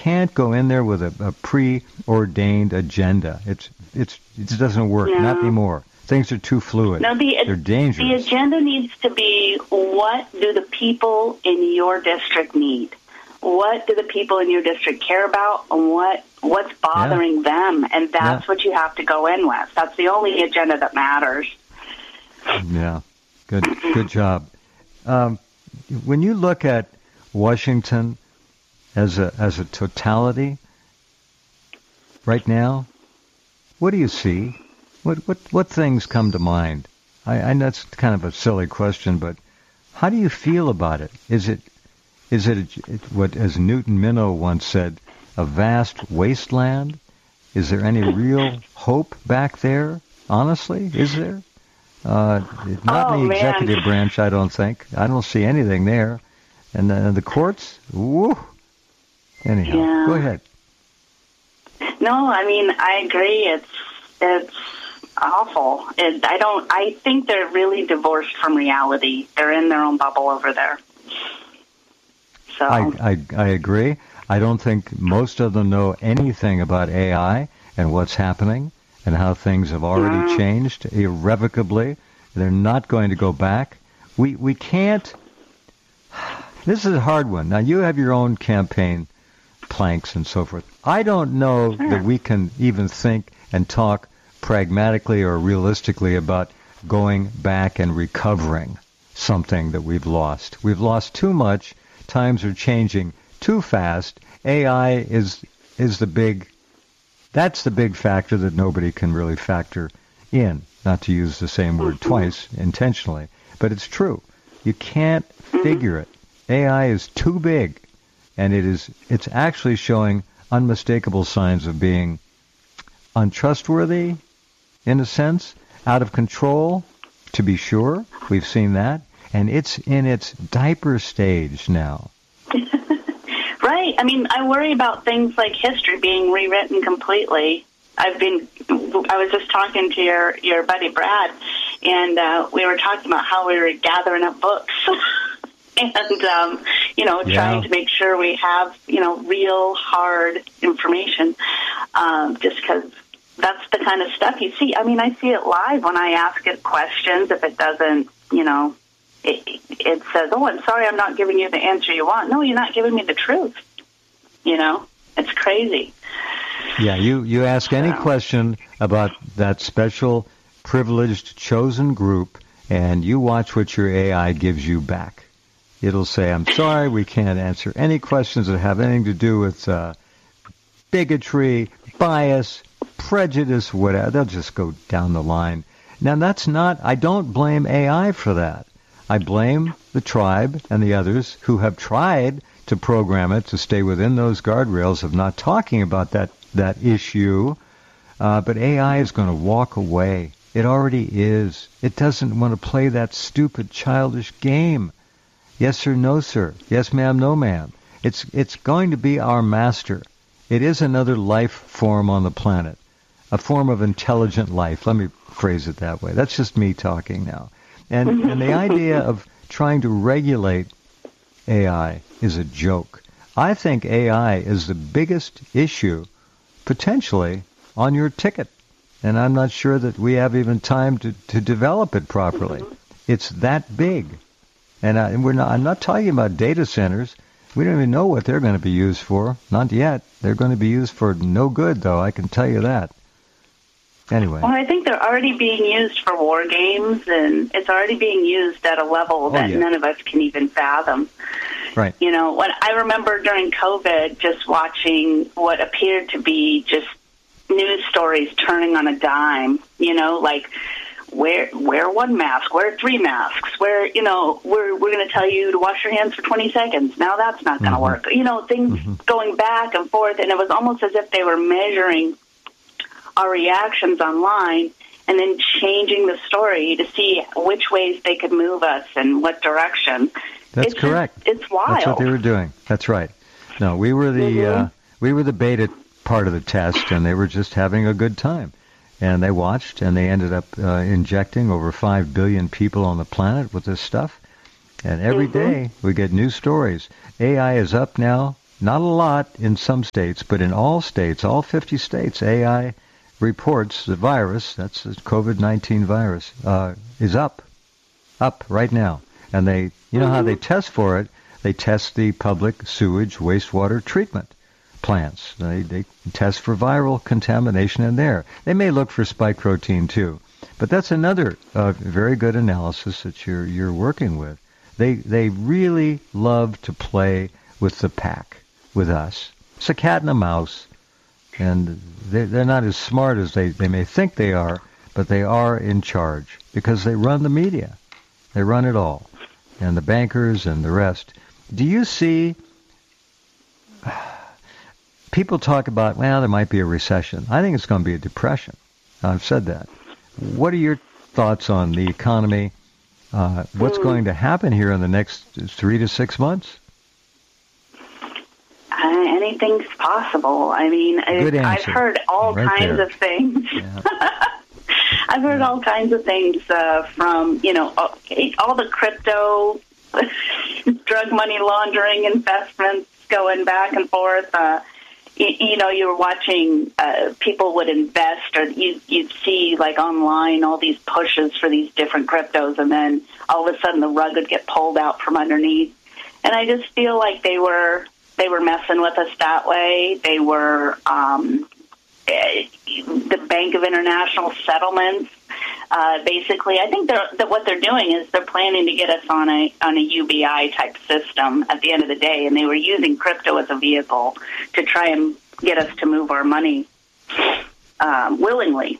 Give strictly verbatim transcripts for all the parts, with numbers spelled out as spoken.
can't go in there with a, a preordained agenda. It's it's it doesn't work. No. Not anymore. Things are too fluid. No, the, They're dangerous. The agenda needs to be, what do the people in your district need? What do the people in your district care about, and what what's bothering yeah. them? And that's yeah. what you have to go in with. That's the only agenda that matters. Yeah, good good job. Um, when you look at Washington as a as a totality right now, what do you see? What what what things come to mind? I, I know it's kind of a silly question, but how do you feel about it? Is it is it a, what, as Newton Minow once said, a vast wasteland? Is there any real hope back there? Honestly, is there? Uh, not oh, in the man. executive branch, I don't think. I don't see anything there. And the, the courts, woo. Anyhow, yeah. go ahead. No, I mean, I agree. It's it's awful. It, I don't. I think they're really divorced from reality. They're in their own bubble over there. So I, I I agree. I don't think most of them know anything about A I and what's happening and how things have already yeah. changed irrevocably. They're not going to go back. We we can't. This is a hard one. Now, you have your own campaign planks and so forth. I don't know sure. that we can even think and talk pragmatically or realistically about going back and recovering something that we've lost. We've lost too much. Times are changing too fast. A I is is the big, that's the big factor that nobody can really factor in, not to use the same word mm-hmm. twice intentionally, but it's true. You can't mm-hmm. figure it. A I is too big, and it is it's actually showing unmistakable signs of being untrustworthy, in a sense, out of control, to be sure. We've seen that. And it's in its diaper stage now. Right. I mean, I worry about things like history being rewritten completely. I've been, I was just talking to your, your buddy Brad, and uh, we were talking about how we were gathering up books and, um, you know, yeah. trying to make sure we have, you know, real hard information, um, just because that's the kind of stuff you see. I mean, I see it live when I ask it questions. If it doesn't, you know, It, it says, oh, I'm sorry, I'm not giving you the answer you want. No, you're not giving me the truth. You know, it's crazy. Yeah, you, you ask any so. question about that special, privileged, chosen group, and you watch what your A I gives you back. It'll say, I'm sorry, we can't answer any questions that have anything to do with uh, bigotry, bias, prejudice, whatever. They'll just go down the line. Now, that's not, I don't blame A I for that. I blame the tribe and the others who have tried to program it to stay within those guardrails of not talking about that, that issue. Uh, but A I is going to walk away. It already is. It doesn't want to play that stupid, childish game. Yes, sir, no, sir. Yes, ma'am, no, ma'am. It's, it's going to be our master. It is another life form on the planet, a form of intelligent life. Let me phrase it that way. That's just me talking now. And, and the idea of trying to regulate A I is a joke. I think A I is the biggest issue, potentially, on your ticket. And I'm not sure that we have even time to, to develop it properly. It's that big. And, I, and we're not, I'm not talking about data centers. We don't even know what they're going to be used for. Not yet. They're going to be used for no good, though, I can tell you that. Anyway. Well, I think they're already being used for war games, and it's already being used at a level that oh, yeah. none of us can even fathom. Right. You know, when I remember during COVID just watching what appeared to be just news stories turning on a dime, you know, like wear wear one mask, wear three masks, wear, you know, we're we're going to tell you to wash your hands for twenty seconds. Now that's not going to mm-hmm. work. You know, things mm-hmm. going back and forth, and it was almost as if they were measuring our reactions online and then changing the story to see which ways they could move us and what direction. That's it's correct. Just, it's wild. That's what they were doing. That's right. No, we were the mm-hmm. uh, we were the beta part of the test, and they were just having a good time. And they watched, and they ended up uh, injecting over five billion people on the planet with this stuff. And every mm-hmm. day we get new stories. A I is up now not a lot in some states, but in all states, all fifty states, A I reports the virus, that's the COVID nineteen virus, uh, is up, up right now. And they, you know mm-hmm. how they test for it? They test the public sewage wastewater treatment plants. They, they test for viral contamination in there. They may look for spike protein too. But that's another uh, very good analysis that you're you're working with. They they really love to play with the pack, with us. It's a cat and a mouse, and they're, they're not as smart as they, they may think they are, but they are in charge because they run the media. They run it all, and the bankers and the rest. Do you see people talk about, well, there might be a recession. I think it's going to be a depression. I've said that. What are your thoughts on the economy? Uh, what's mm. going to happen here in the next three to six months? Uh, anything's possible. I mean, Good I've, answer. I've heard all right kinds there. of things. Yeah. I've heard yeah. all kinds of things uh, from, you know, all, all the crypto, drug money laundering investments going back and forth. Uh, you, you know, you were watching uh, people would invest, or you, you'd see, like, online all these pushes for these different cryptos, and then all of a sudden the rug would get pulled out from underneath. And I just feel like they were they were messing with us that way. They were um, the Bank of International Settlements. Uh, basically, I think they're, that what they're doing is they're planning to get us on a on a U B I type system at the end of the day, and they were using crypto as a vehicle to try and get us to move our money um, willingly.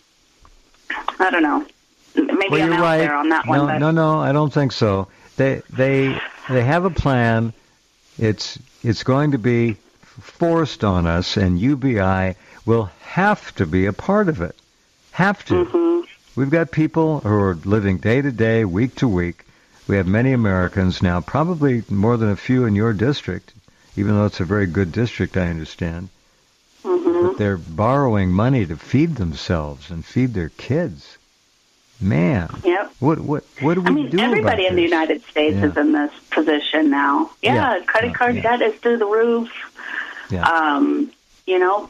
I don't know. Maybe well, I'm you're out right. there on that no, one. But no, no, I don't think so. They they they have a plan. It's it's going to be forced on us, and U B I will have to be a part of it. Have to. Mm-hmm. We've got people who are living day to day, week to week. We have many Americans now, probably more than a few in your district, even though it's a very good district, I understand. Mm-hmm. But they're borrowing money to feed themselves and feed their kids. Man, yep. what what what do we I mean, do about everybody in this? the United States yeah. is in this position now. Yeah, yeah. credit uh, card yeah. debt is through the roof. Yeah. Um, you know,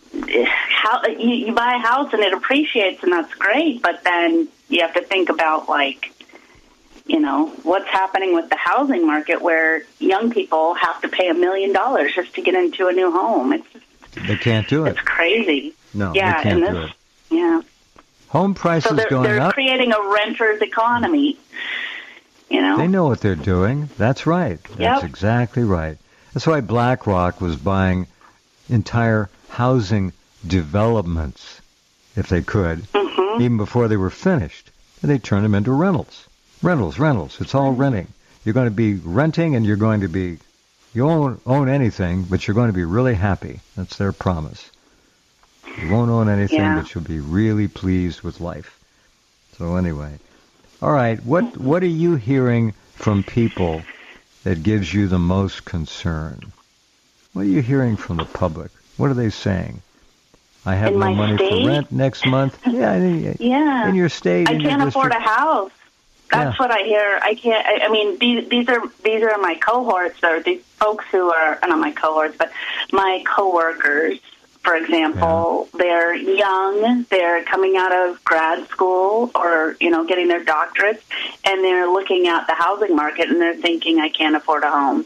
how you, you buy a house and it appreciates, and that's great. But then you have to think about, like, you know, what's happening with the housing market, where young people have to pay a million dollars just to get into a new home. It's just, they can't do it. It's crazy. No, yeah, they can't and this, do it. Yeah. Home prices so they're, going they're up. creating a renter's economy. You know, they know what they're doing. That's right. That's yep. exactly right. That's why BlackRock was buying entire housing developments, if they could, mm-hmm. even before they were finished. And they turned them into rentals. Rentals, rentals. It's all renting. You're going to be renting, and you're going to be, you won't own anything, but you're going to be really happy. That's their promise. You won't own anything, yeah. but you'll be really pleased with life. So anyway, all right, what what are you hearing from people that gives you the most concern? What are you hearing from the public? What are they saying? I have in no my money state? for rent next month. Yeah, in, yeah. in your state. I in can't your afford a district. house. That's Yeah. what I hear. I can't. I, I mean, these these are these are my cohorts, or these folks who are not my cohorts, but my coworkers. For example, yeah. they're young, they're coming out of grad school or, you know, getting their doctorates, and they're looking at the housing market and they're thinking, I can't afford a home.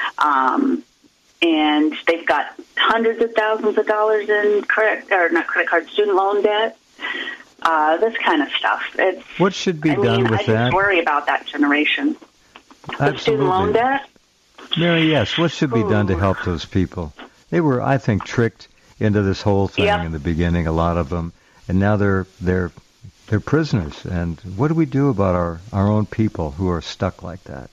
Um, and they've got hundreds of thousands of dollars in credit, or not credit card, student loan debt, uh, this kind of stuff. It's, what should be I done mean, with I that? I just worry about that generation. Absolutely. The student loan debt? Mary, yes. What should be Ooh. done to help those people? They were, I think, tricked into this whole thing yep. in the beginning, a lot of them, and now they're they're they're prisoners. And what do we do about our, our own people who are stuck like that?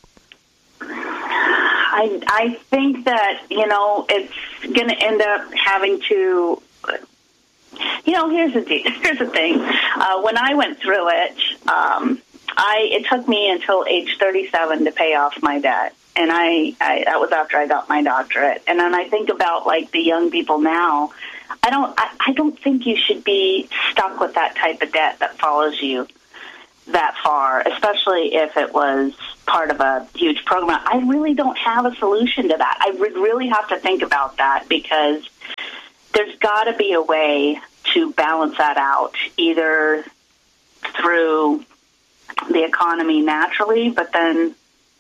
I I think that, you know, it's going to end up having to, you know, here's the deal, here's the thing. Uh, when I went through it, um, I it took me until age thirty-seven to pay off my debt. And I, I, that was after I got my doctorate. And then I think about, like, the young people now. I don't, I, I don't think you should be stuck with that type of debt that follows you that far, especially if it was, part of a huge program. I really don't have a solution to that. I would really have to think about that, because there's got to be a way to balance that out, either through the economy naturally, but then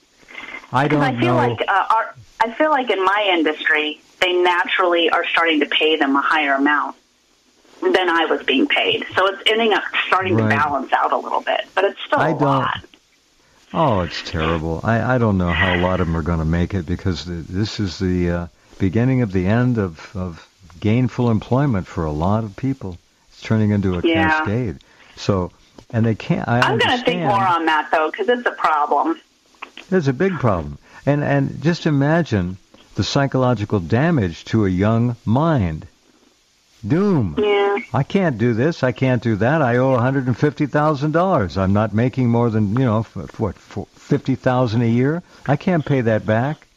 I don't I feel know. like uh, our, I feel like in my industry, they naturally are starting to pay them a higher amount than I was being paid. So it's ending up starting Right. to balance out a little bit, but it's still I a don't. lot. Oh, it's terrible. I, I don't know how a lot of them are going to make it, because the, this is the uh, beginning of the end of, of gainful employment for a lot of people. It's turning into a Yeah. cascade. So, and they can't. I I'm going to think understand. more on that, though, because it's a problem. There's a big problem. And and just imagine the psychological damage to a young mind. Doom. Yeah. I can't do this. I can't do that. I owe one hundred fifty thousand dollars. I'm not making more than, you know, f- what, fifty thousand dollars a year? I can't pay that back.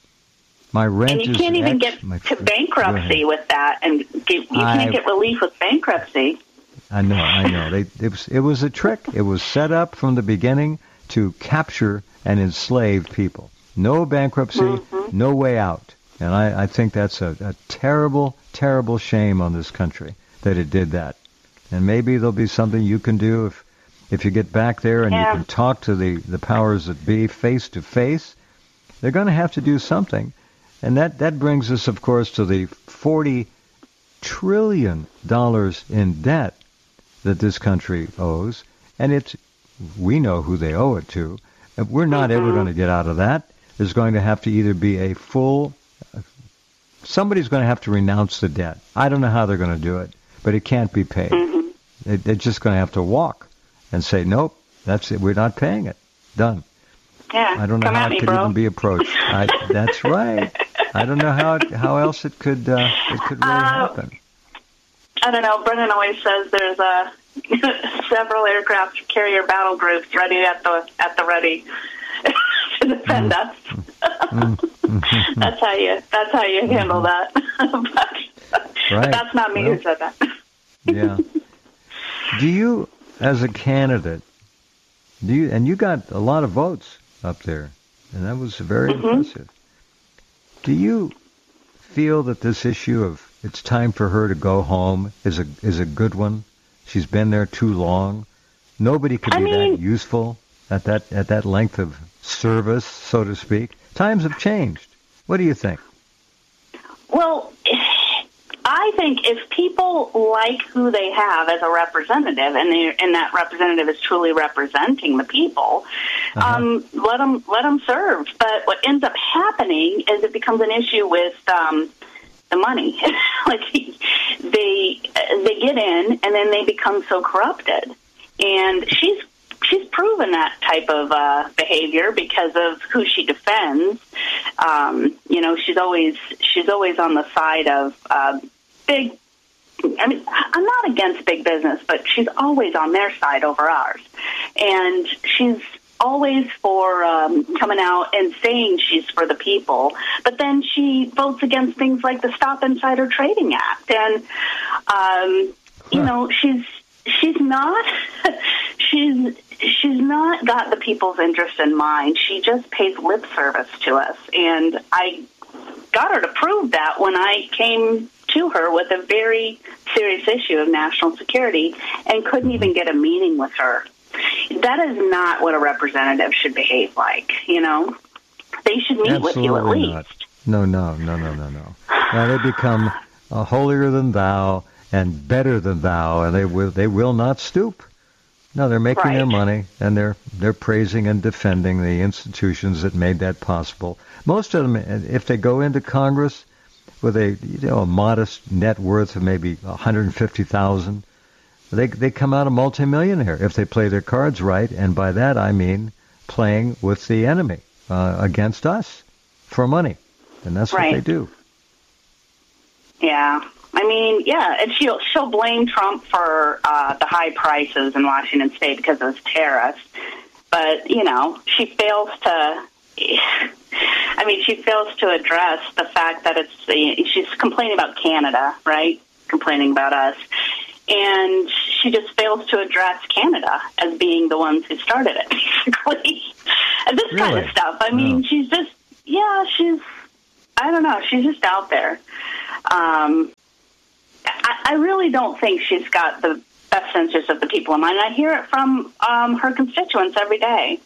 My rent And you is can't even X. get My- to Go bankruptcy ahead. with that, and get, you I- can't get relief with bankruptcy. I know, I know. They, it, was, it was a trick. It was set up from the beginning to capture and enslave people. No bankruptcy, Mm-hmm. no way out. And I, I think that's a, a terrible, terrible shame on this country that it did that. And maybe there'll be something you can do if if you get back there and Yeah. you can talk to the, the powers that be face to face. They're going to have to do something. And that, that brings us, of course, to the forty trillion dollars in debt that this country owes. And it's, we know who they owe it to. If we're not Mm-hmm. ever going to get out of that, there's going to have to either be a full, somebody's going to have to renounce the debt. I don't know how they're going to do it, but it can't be paid. Mm-hmm. They, they're just going to have to walk and say, nope, that's it. We're not paying it. Done. Yeah, I don't know come how at it me, could bro. even be approached. I, that's right. I don't know how it, how else it could uh, it could really Uh, happen. I don't know. Brennan always says there's uh, several aircraft carrier battle groups ready at the at the ready to defend us. that's how you that's how you handle that. but, Right. but that's not me Well, who said that. Yeah. Do you, as a candidate, do you, and you got a lot of votes up there, and that was very Mm-hmm. impressive. Do you feel that this issue of it's time for her to go home is a is a good one? She's been there too long. Nobody could I be mean- that useful at that at that length of service, so to speak. Times have changed. What do you think? Well, I think if people like who they have as a representative, and they, and that representative is truly representing the people, Uh-huh. um, let them let them serve. But what ends up happening is it becomes an issue with um, the money. Like they they get in, and then they become so corrupted. And she's she's proven that type of uh, behavior because of who she defends. Um, you know, she's always she's always on the side of uh, big. I mean, I'm not against big business, but she's always on their side over ours, and she's always for um, coming out and saying she's for the people, but then she votes against things like the Stop Insider Trading Act, and um, you know, she's she's not she's she's not got the people's interest in mind. She just pays lip service to us, and I got her to prove that when I came to her with a very serious issue of national security and couldn't even get a meeting with her. That is not what a representative should behave like, you know. They should meet with you at Absolutely least. not. No, no, no, no, no, no. Now they become uh, holier than thou and better than thou, and they will they will not stoop. No, they're making their Right. money, and they're they're praising and defending the institutions that made that possible. Most of them, if they go into Congress with a you know a modest net worth of maybe one hundred fifty thousand, they they come out a multimillionaire if they play their cards right, and by that I mean playing with the enemy uh, against us for money, and that's Right. what they do. Yeah. I mean, yeah, and she'll she'll blame Trump for uh, the high prices in Washington State because of his tariffs, but you know she fails to. I mean, she fails to address the fact that it's she's complaining about Canada, right? Complaining about us, and she just fails to address Canada as being the ones who started it, basically. And this Really? kind of stuff. I mean, No. she's just, yeah, she's, I don't know, she's just out there. Um, I, I really don't think she's got the best interests of the people in mind. I hear it from um, her constituents every day.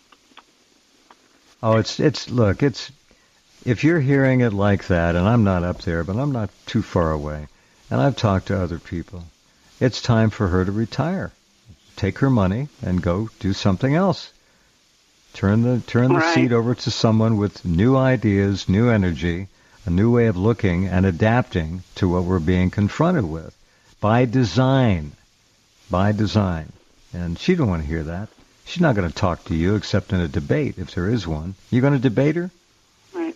Oh, it's it's look, it's if you're hearing it like that, and I'm not up there, but I'm not too far away, and I've talked to other people, it's time for her to retire. Take her money and go do something else. Turn the turn the Right. seat over to someone with new ideas, new energy, a new way of looking and adapting to what we're being confronted with by design. By design. And she don't want to hear that. She's not going to talk to you except in a debate, if there is one. You going to debate her? Right.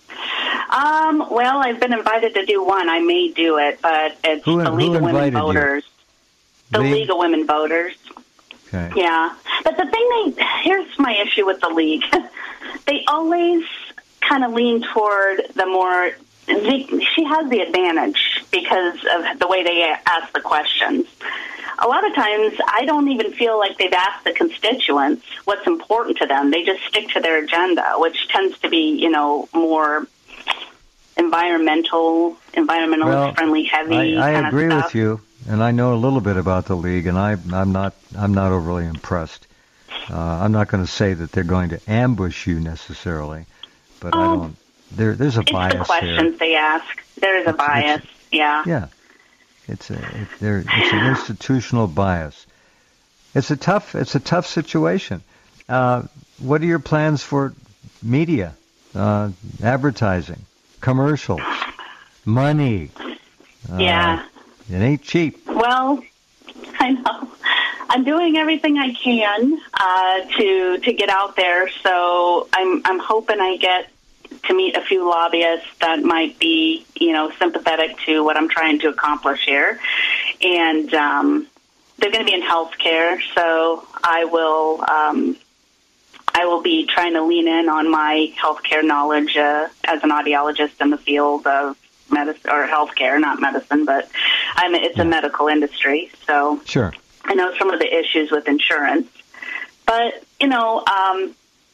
Um, well, I've been invited to do one. I may do it, but it's Who- the who League of Women invited you? Voters. The League? League of Women Voters. Okay. Yeah. But the thing they, here's my issue with the League. They always kind of lean toward the more, the, she has the advantage because of the way they ask the questions. A lot of times, I don't even feel like they've asked the constituents what's important to them. They just stick to their agenda, which tends to be, you know, more environmental, environmental Well, friendly, heavy. I, I kind agree of stuff. with you, and I know a little bit about the League, and I, I'm not I'm not overly impressed. Uh, I'm not going to say that they're going to ambush you necessarily, but I Um, don't. There, there's a It's bias the questions there. they ask. There is a It's- bias. Yeah. Yeah, it's a it, there, it's an institutional bias. It's a tough it's a tough situation. Uh, what are your plans for media, uh, advertising, commercials, money? Uh, Yeah. It ain't cheap. Well, I know. I'm doing everything I can uh, to to get out there. So I'm I'm hoping I get to meet a few lobbyists that might be, you know, sympathetic to what I'm trying to accomplish here. And um, they're going to be in healthcare, so I will um, I will be trying to lean in on my healthcare knowledge uh, as an audiologist in the field of medicine or healthcare, not medicine, but I mean, it's a medical industry, so Sure. I know some of the issues with insurance. But you know, um,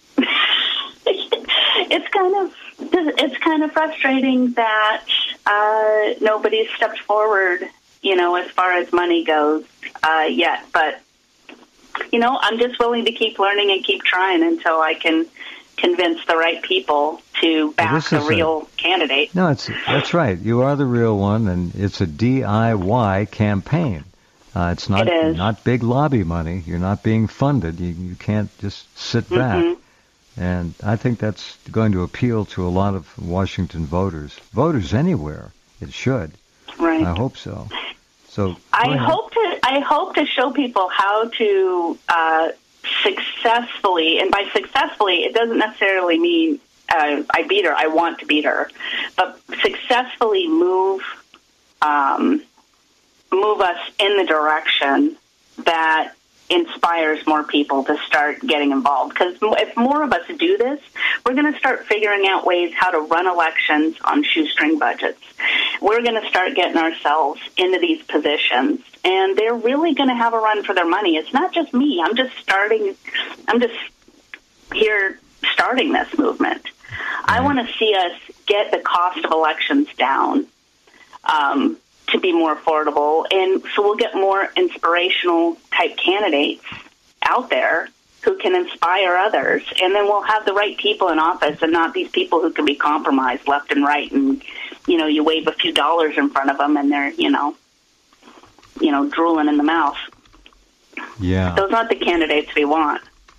it's kind of it's kind of frustrating that uh, nobody's stepped forward, you know, as far as money goes uh, yet. But you know, I'm just willing to keep learning and keep trying until I can convince the right people to back this the is a- real candidate. No, it's that's right. You are the real one, and it's a D I Y campaign. Uh, it's not It is. not big lobby money. You're not being funded. You you can't just sit back. Mhm. And I think that's going to appeal to a lot of Washington voters, voters anywhere. It should. Right. I hope so. So I go ahead. hope to I hope to show people how to uh, successfully, and by successfully, it doesn't necessarily mean uh, I beat her. I want to beat her, but successfully move um, move us in the direction that inspires more people to start getting involved. Because if more of us do this, we're going to start figuring out ways how to run elections on shoestring budgets. We're going to start getting ourselves into these positions, and they're really going to have a run for their money. It's not just me. I'm just starting. I'm just here starting this movement. I want to see us get the cost of elections down um, to be more affordable, and so we'll get more inspirational type candidates out there who can inspire others, and then we'll have the right people in office and not these people who can be compromised left and right, and you know, you wave a few dollars in front of them and they're, you know, you know, drooling in the mouth. Yeah. Those aren't the candidates we want.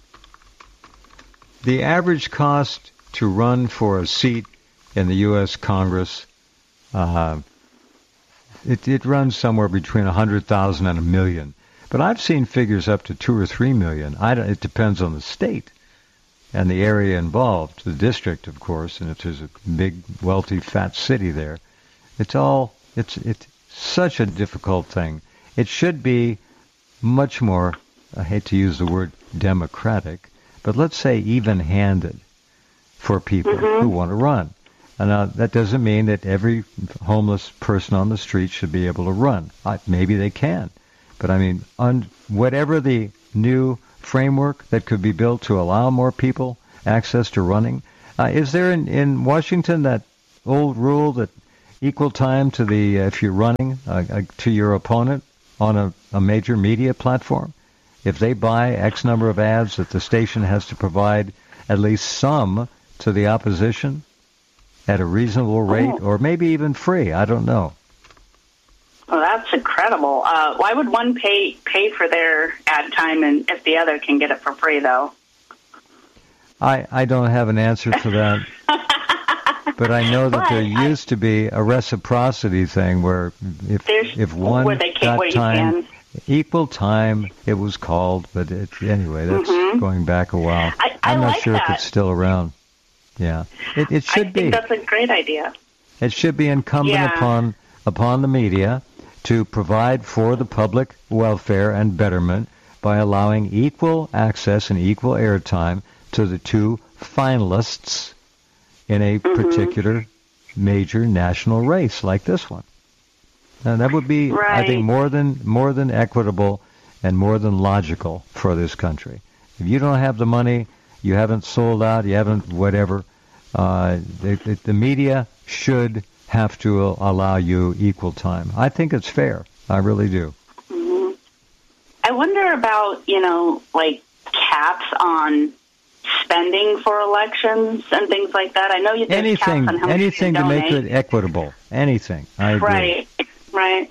The average cost to run for a seat in the U S Congress, uh, it, it runs somewhere between a hundred thousand and a million. But I've seen figures up to two or three million. I don't, it depends on the state and the area involved, the district, of course, and if there's a big, wealthy, fat city there. It's all, it's, it's such a difficult thing. It should be much more, I hate to use the word democratic, but let's say even-handed for people Mm-hmm. who want to run. And uh, that doesn't mean that every homeless person on the street should be able to run. Uh, maybe they can. But I mean, un, whatever the new framework that could be built to allow more people access to running, uh, is there in, in Washington that old rule that equal time to the uh, if you're running uh, uh, to your opponent on a, a major media platform? If they buy X number of ads, that the station has to provide at least some to the opposition at a reasonable rate, oh. or maybe even free. I don't know. Well, that's incredible. Uh, why would one pay pay for their ad time, and if the other can get it for free, though? I, I don't have an answer to that. But I know that but there I, used to be a reciprocity thing where if if one where they got where time, equal time, it was called. But it, anyway, that's mm-hmm. going back a while. I, I I'm not like sure that. if it's still around. Yeah, it, it should I be. think that's a great idea. It should be incumbent yeah. upon upon the media to provide for the public welfare and betterment by allowing equal access and equal airtime to the two finalists in a mm-hmm. particular major national race like this one. And that would be, right. I think, more than more than equitable and more than logical for this country. If you don't have the money, you haven't sold out, you haven't whatever, uh, the, the, the media should have to allow you equal time. I think it's fair. I really do. Mm-hmm. I wonder about, you know, like caps on spending for elections and things like that. I know you there's anything, caps on how much anything you to make donate. it equitable. Anything. I agree. Right, right.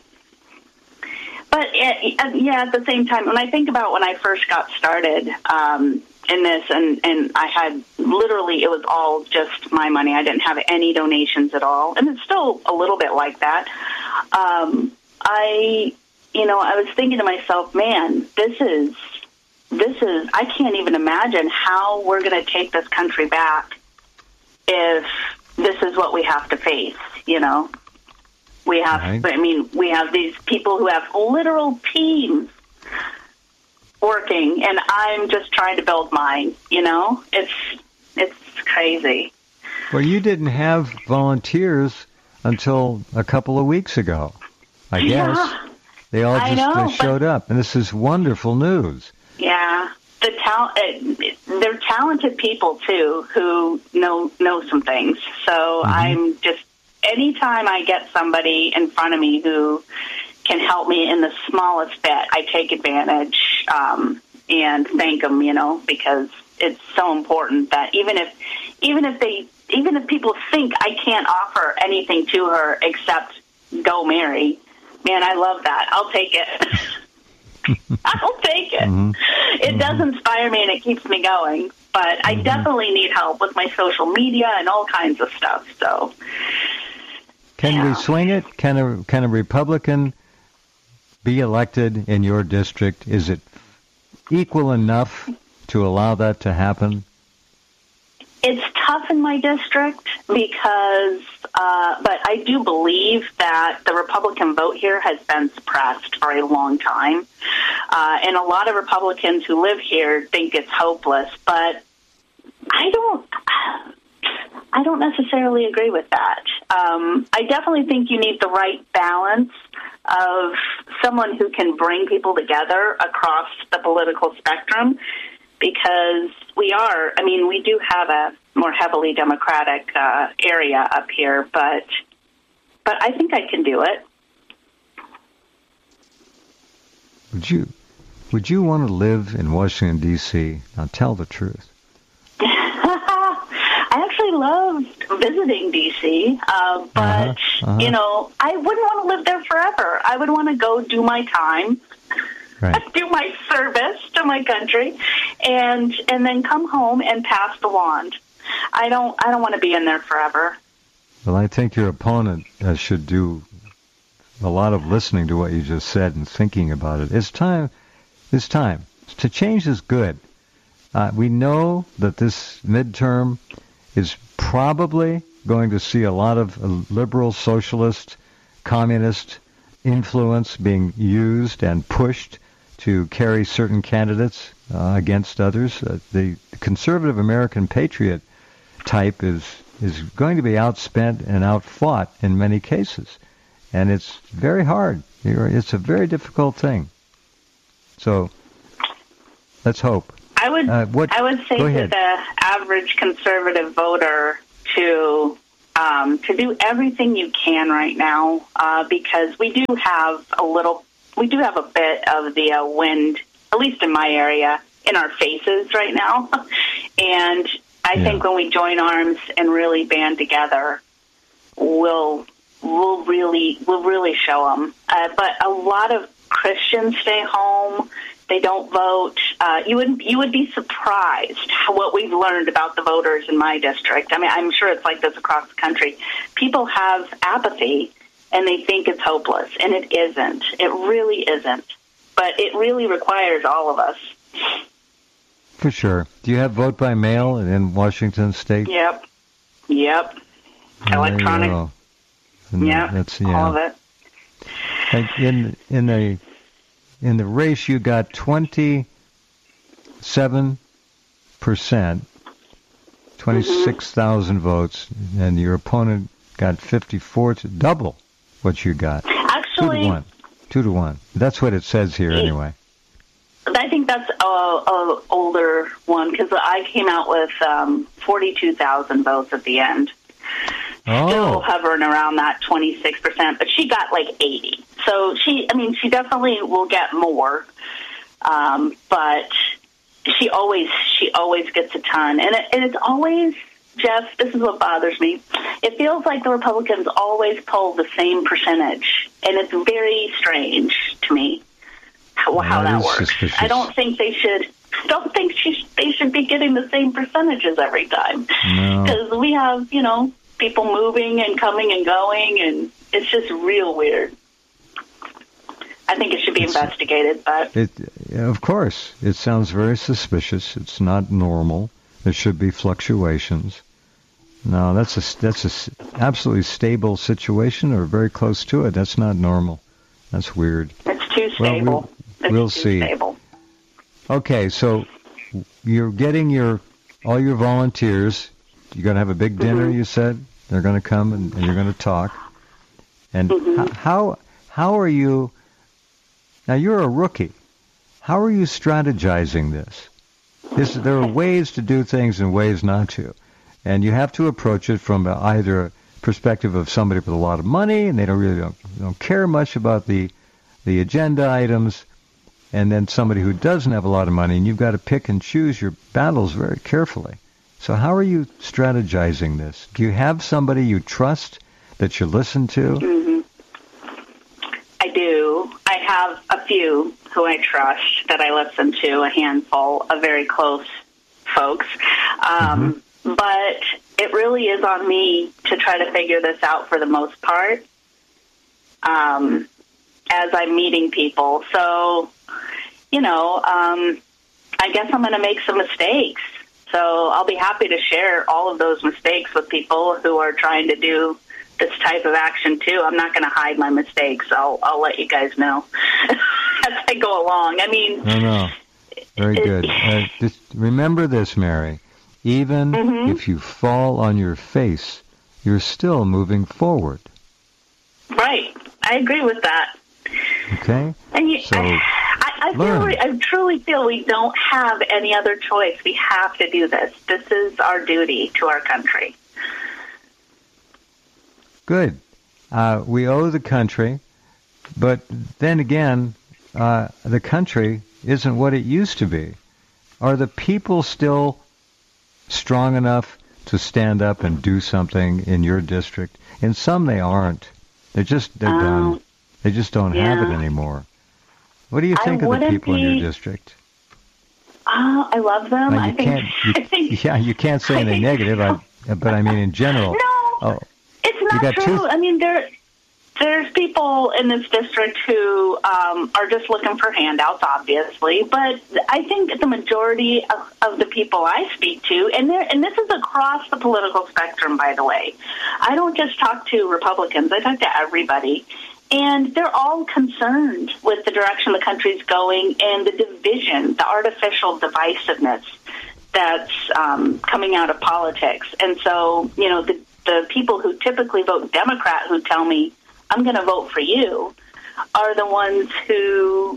But it, yeah, at the same time, when I think about when I first got started um, in this, and, and I had literally, it was all just my money. I didn't have any donations at all, and it's still a little bit like that. Um, I, you know, I was thinking to myself, man, this is, this is, I can't even imagine how we're going to take this country back if this is what we have to face, you know. We have, right. I mean, we have these people who have literal teams working, and I'm just trying to build mine, you know? It's it's crazy. Well, you didn't have volunteers until a couple of weeks ago, I guess. Yeah, they all just know, they showed up, and this is wonderful news. Yeah. The tal- they're talented people, too, who know, know some things. So mm-hmm. I'm just... Anytime I get somebody in front of me who can help me in the smallest bit, I take advantage um, and thank them, you know, because it's so important that even if, even if they, even if people think I can't offer anything to her except go marry, man, I love that. I'll take it. I'll take it. Mm-hmm. It mm-hmm. does inspire me and it keeps me going. But mm-hmm. I definitely need help with my social media and all kinds of stuff. So. Can yeah. we swing it? Can a can a Republican be elected in your district? Is it equal enough to allow that to happen? It's tough in my district because, uh, but I do believe that the Republican vote here has been suppressed for a long time. Uh, and a lot of Republicans who live here think it's hopeless, but I don't... I don't necessarily agree with that. Um, I definitely think you need the right balance of someone who can bring people together across the political spectrum, because we are, I mean, we do have a more heavily Democratic uh, area up here, but but I think I can do it. Would you, would you want to live in Washington, D C? Now tell the truth. I actually love visiting D C, uh, but, uh-huh, uh-huh. you know, I wouldn't want to live there forever. I would want to go do my time, right. do my service to my country, and and then come home and pass the wand. I don't I don't want to be in there forever. Well, I think your opponent uh, should do a lot of listening to what you just said and thinking about it. It's time. It's time. To change is good. Uh, we know that this midterm is probably going to see a lot of liberal, socialist, communist influence being used and pushed to carry certain candidates uh, against others. Uh, the conservative American patriot type is is going to be outspent and outfought in many cases, and it's very hard. It's a very difficult thing. So let's hope. I would uh, what, I would say to the average conservative voter to um, to do everything you can right now, uh, because we do have a little, we do have a bit of the uh, wind, at least in my area, in our faces right now. And I yeah. think when we join arms and really band together, we'll we'll really we'll really show them. Uh, but a lot of Christians stay home. They don't vote. Uh, you would you would be surprised how, what we've learned about the voters in my district. I mean, I'm sure it's like this across the country. People have apathy, and they think it's hopeless, and it isn't. It really isn't. But it really requires all of us. For sure. Do you have vote by mail in Washington State? Yep. Yep. Oh, electronic. Yeah. That's yeah. All of it. And in in the in the race, you got twenty-seven percent, twenty-six thousand mm-hmm. votes, and your opponent got fifty-four, to double what you got. Actually, two to one. Two to one. That's what it says here, anyway. I think that's a, a older one because I came out with um, forty-two thousand votes at the end. Oh. Still hovering around that twenty-six percent, but she got like eighty. So she, I mean, she definitely will get more, um, but she always, she always gets a ton. And, it, and it's always, Jeff, this is what bothers me. It feels like the Republicans always pull the same percentage, and it's very strange to me how, how that, that works. Suspicious. I don't think they should. I don't think she, they should be getting the same percentages every time because no. we have, you know, people moving and coming and going, and it's just real weird. I think it should be it's, investigated, but it, of course, it sounds very suspicious. It's not normal. There should be fluctuations. No, that's a that's a absolutely stable situation, or very close to it. That's not normal. That's weird. It's too stable. Well, we'll, it's we'll too see. Stable. Okay, so you're getting your all your volunteers. You're going to have a big dinner, mm-hmm. you said. They're going to come and, and you're going to talk. And mm-hmm. h- how how are you? Now you're a rookie. How are you strategizing this? This there are ways to do things and ways not to, and you have to approach it from either a perspective of somebody with a lot of money and they don't really don't, don't care much about the the agenda items, and then somebody who doesn't have a lot of money, and you've got to pick and choose your battles very carefully. So how are you strategizing this? Do you have somebody you trust that you listen to? Mm-hmm. I do. I have a few who I trust that I listen to, a handful of very close folks. Um, mm-hmm. But it really is on me to try to figure this out for the most part um, as I'm meeting people. So, you know, um, I guess I'm going to make some mistakes. So I'll be happy to share all of those mistakes with people who are trying to do this type of action too. I'm not going to hide my mistakes. I'll I'll let you guys know as I go along. I mean, no, no, very it, good. Uh, just remember this, Mary. Even mm-hmm. if you fall on your face, you're still moving forward. Right. I agree with that. Okay. And you, so I, I, feel we, I truly feel we don't have any other choice. We have to do this. This is our duty to our country. Good. Uh, we owe the country, but then again, uh, the country isn't what it used to be. Are the people still strong enough to stand up and do something in your district? In some, they aren't. They're just they're um, done. They just don't yeah. have it anymore. What do you think I of the people be, in your district? Uh, I love them. Now, I you think, can't, you, I think. Yeah, you can't say anything negative, I, but I mean in general. No, oh, it's not true. Two, I mean, there, there's people in this district who um, are just looking for handouts, obviously. But I think the majority of, of the people I speak to, and there, and this is across the political spectrum, by the way. I don't just talk to Republicans. I talk to everybody. And they're all concerned with the direction the country's going and the division, the artificial divisiveness that's um, coming out of politics. And so, you know, the, the people who typically vote Democrat who tell me, I'm going to vote for you, are the ones who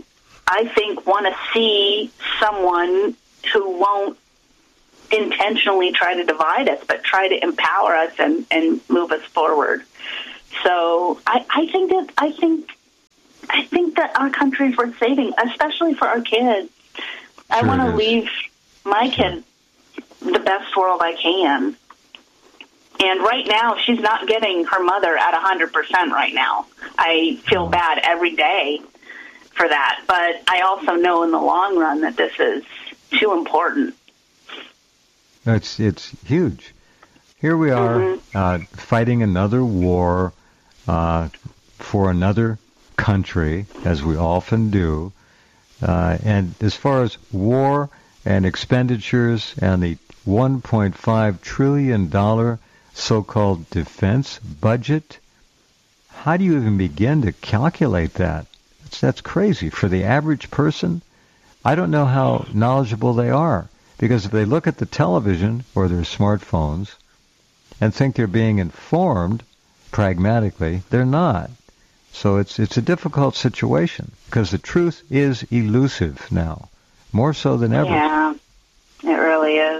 I think, want to see someone who won't intentionally try to divide us, but try to empower us and, and move us forward. So I, I think that I think I think that our country is worth saving, especially for our kids. I Sure want it to is. leave my Sure. kid the best world I can. And right now, she's not getting her mother at one hundred percent right now. I feel Oh. bad every day for that. But I also know in the long run that this is too important. It's it's huge. Here we are Mm-hmm. uh, fighting another war uh, for another country, as we often do. Uh, and as far as war and expenditures and the one point five trillion dollars so-called defense budget, how do you even begin to calculate that? That's, that's crazy. For the average person, I don't know how knowledgeable they are. Because if they look at the television or their smartphones and think they're being informed pragmatically, they're not. So it's it's a difficult situation because the truth is elusive now, more so than ever. Yeah, it really is.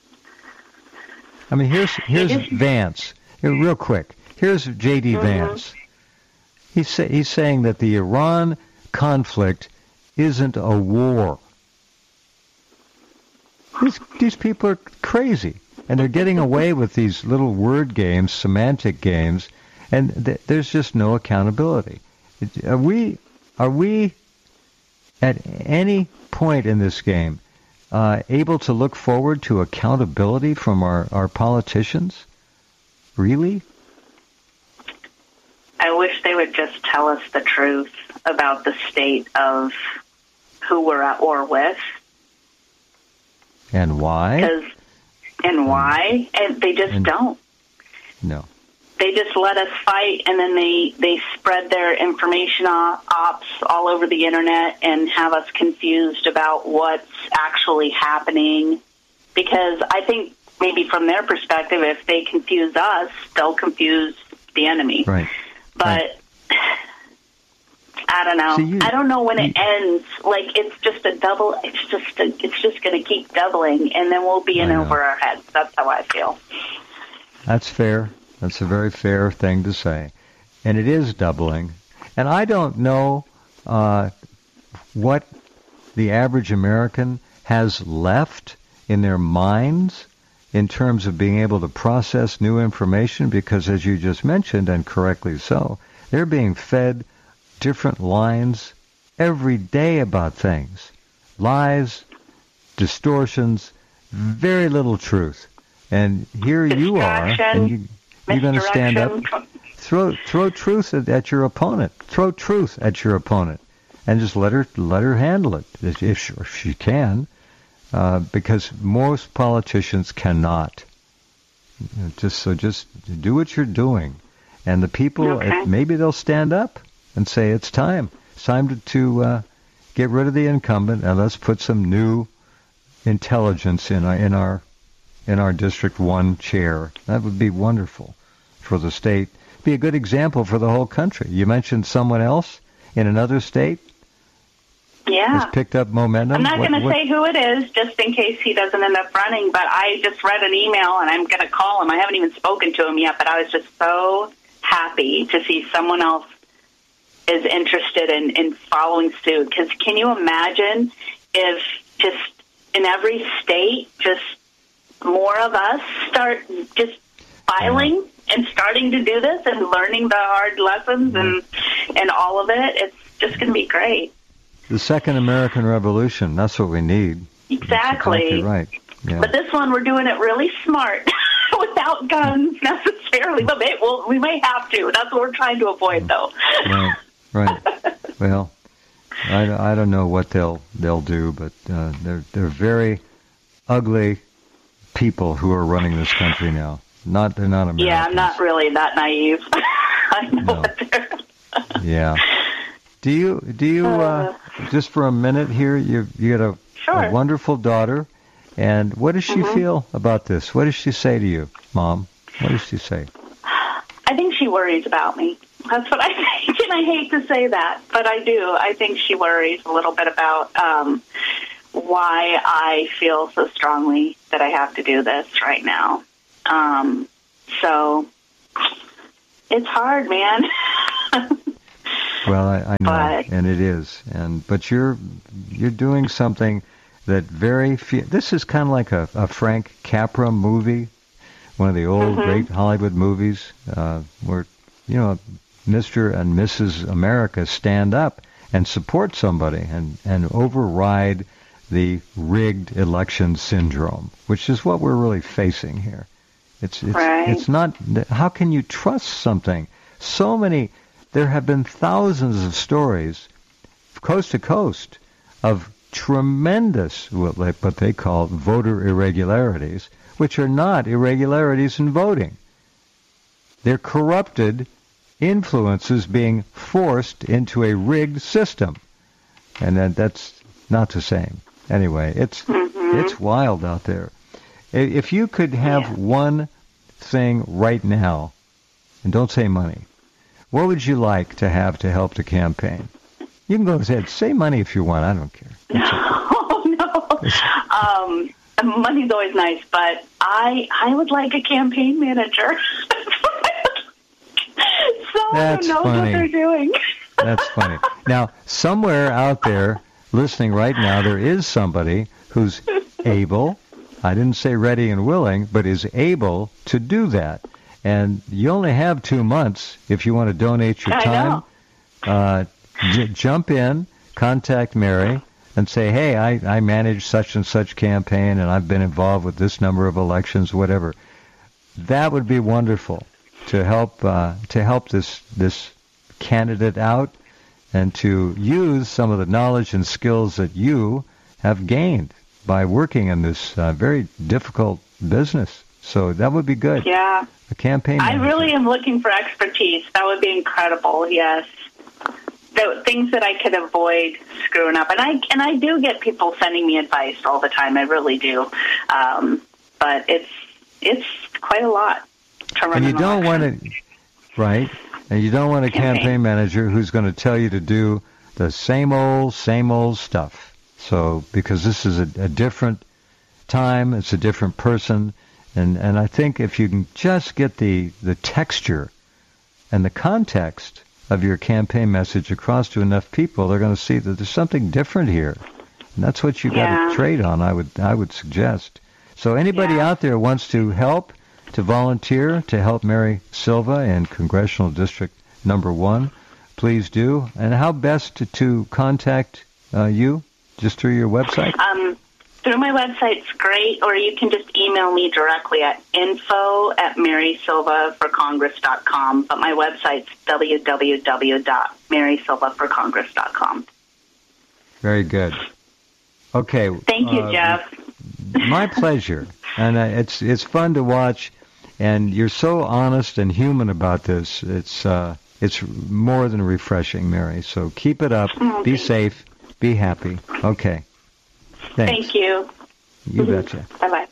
I mean, here's here's Vance. Here, real quick. Here's J D. Mhm. Vance. He's say, he's saying that the Iran conflict isn't a war. These these people are crazy, and they're getting away with these little word games, semantic games, and th- there's just no accountability. Are we are we at any point in this game uh, able to look forward to accountability from our, our politicians? Really? I wish they would just tell us the truth about the state of who we're at war with. And why? Cause, and why? And they just And- don't. No. They just let us fight, and then they, they spread their information op- ops all over the internet and have us confused about what's actually happening. Because I think maybe from their perspective, if they confuse us, they'll confuse the enemy. Right. But Right. I don't know. So you- I don't know when it you- ends. Like it's just a double. It's just a, it's just going to keep doubling, and then we'll be in I know. over our heads. That's how I feel. That's fair. That's a very fair thing to say. And it is doubling. And I don't know uh, what the average American has left in their minds in terms of being able to process new information because, as you just mentioned, and correctly so, they're being fed different lines every day about things. Lies, distortions, very little truth. And here you are, and you, you're going to stand up, throw throw truth at, at your opponent, throw truth at your opponent, and just let her let her handle it if, if, she, if she can, uh, because most politicians cannot. You know, just so just do what you're doing, and the people Okay. maybe they'll stand up and say it's time, it's time to, to uh, get rid of the incumbent and let's put some new intelligence in our in our in our District One chair. That would be wonderful for the state. Be a good example for the whole country. You mentioned someone else in another state Yeah. has picked up momentum. I'm not What- going to what- say who it is, just in case he doesn't end up running, but I just read an email, and I'm going to call him. I haven't even spoken to him yet, but I was just so happy to see someone else is interested in, in following suit. Because can you imagine if just in every state, just more of us start just filing and starting to do this and learning the hard lessons and, and all of it? It's just going to be great. The Second American Revolution. That's what we need. Exactly. That's exactly right. Yeah. But this one, we're doing it really smart, without guns necessarily. But may, well, we may have to. That's what we're trying to avoid, though. Right. Right. Well, I, I don't know what they'll they'll do, but uh, they're they're very ugly people who are running this country now. Not they're not Americans. Yeah, I'm not really that naive. I know No. what they're. Yeah. Do you do you uh, just for a minute here? You you got a, Sure. a wonderful daughter, and what does she Mhm. feel about this? What does she say to you, Mom? What does she say? I think she worries about me. That's what I think. and I hate to say that, but I do. I think she worries a little bit about um, why I feel so strongly that I have to do this right now. Um, so it's hard, man. Well, I, I know, but, and it is, and but you're you're doing something that very few. This is kind of like a, a Frank Capra movie, one of the old mm-hmm. great Hollywood movies, uh, where you know Mister and Missus America stand up and support somebody and and override the rigged election syndrome, which is what we're really facing here. It's it's right. it's not. How can you trust something? So many. There have been thousands of stories, coast to coast, of tremendous, what they, what they call voter irregularities, which are not irregularities in voting. They're corrupted influences being forced into a rigged system. And that, that's not the same. Anyway, it's mm-hmm. it's wild out there. If you could have yeah. one thing right now, and don't say money, what would you like to have to help the campaign? You can go ahead. Say money if you want. I don't care. Oh, no. um, money's always nice, but I I would like a campaign manager. Someone That's who knows funny. what they're doing. That's funny. Now, somewhere out there listening right now, there is somebody who's able, I didn't say ready and willing, but is able to do that. And you only have two months if you want to donate your time. Uh, j- jump in, contact Mary, and say, hey, I, I manage such and such campaign, and I've been involved with this number of elections, whatever. That would be wonderful to help uh, to help this this candidate out and to use some of the knowledge and skills that you have gained by working in this uh, very difficult business. So that would be good. Yeah. A campaign manager. I really am looking for expertise. That would be incredible, yes. The things that I could avoid screwing up. And I and I do get people sending me advice all the time. I really do. Um, but it's it's quite a lot to run And you an don't election. want to, right? And you don't want a campaign, campaign manager who's going to tell you to do the same old, same old stuff. So, because this is a, a different time, it's a different person. And and I think if you can just get the, the texture and the context of your campaign message across to enough people, they're going to see that there's something different here. And that's what you got yeah. to trade on, I would I would suggest. So anybody yeah. out there wants to help, to volunteer, to help Mary Silva in Congressional District Number One, please do. And how best to, to contact uh, you? Just through your website? Um. Through my website's great, or you can just email me directly at info at mary silva for congress dot com. But my website's w w w dot mary silva for congress dot com. Very good. Okay. Thank you, uh, Jeff. My pleasure. And uh, it's it's fun to watch, and you're so honest and human about this. It's uh, it's more than refreshing, Mary. So keep it up. Oh, be thanks. safe. Be happy. Okay. Thanks. Thank you. You betcha. Bye-bye.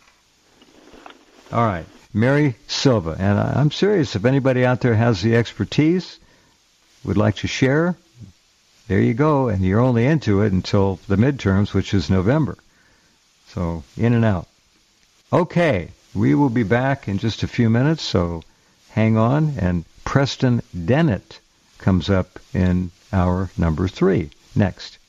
All right. Mary Silva. And I, I'm serious. If anybody out there has the expertise, would like to share, there you go. And you're only into it until the midterms, which is November. So in and out. Okay. We will be back in just a few minutes, so hang on. And Preston Dennett comes up in hour number three next.